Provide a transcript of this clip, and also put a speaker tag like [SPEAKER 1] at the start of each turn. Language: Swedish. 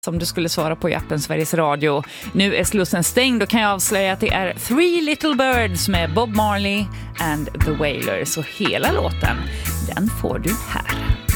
[SPEAKER 1] Som du skulle svara på i appen Sveriges Radio. Nu är slussen stängd, då kan jag avslöja att det är Three Little Birds med Bob Marley and the Wailers. Och hela låten, den får du här.